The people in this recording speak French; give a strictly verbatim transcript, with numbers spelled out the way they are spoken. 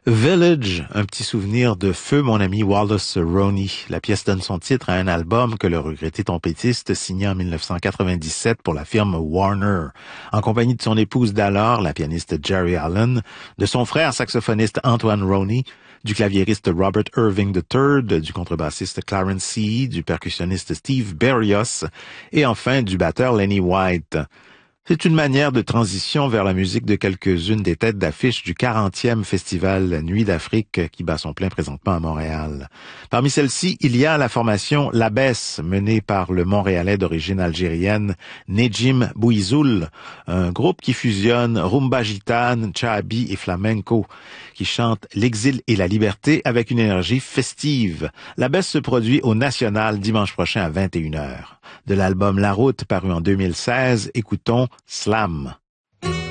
Village, un petit souvenir de feu mon ami Wallace Roney. La pièce donne son titre à un album que le regretté trompettiste signa en mille neuf cent quatre-vingt-dix-sept pour la firme Warner, en compagnie de son épouse d'alors, la pianiste Jerry Allen, de son frère saxophoniste Antoine Roney, du claviériste Robert Irving the third, du contrebassiste Clarence Seay, du percussionniste Steve Berrios et enfin du batteur Lenny White. C'est une manière de transition vers la musique de quelques-unes des têtes d'affiche du quarantième festival Nuit d'Afrique qui bat son plein présentement à Montréal. Parmi celles-ci, il y a la formation La Besse, menée par le Montréalais d'origine algérienne Nejim Bouizoul, un groupe qui fusionne rumba gitane, chahabi et flamenco, qui chante l'exil et la liberté avec une énergie festive. La Besse se produit au National dimanche prochain à vingt et une heures. De l'album La Route paru en deux mille seize, écoutons Slam.